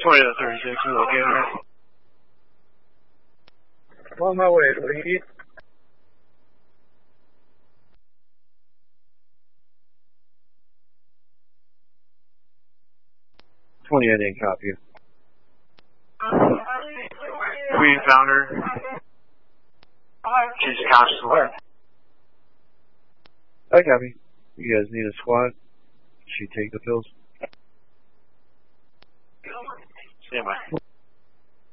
20 to 36 is okay, alright? I'm on my way. What do you need? I didn't copy you. We found her. She's conscious alert. I copy. You guys need a squad? She take the pills? Stand by.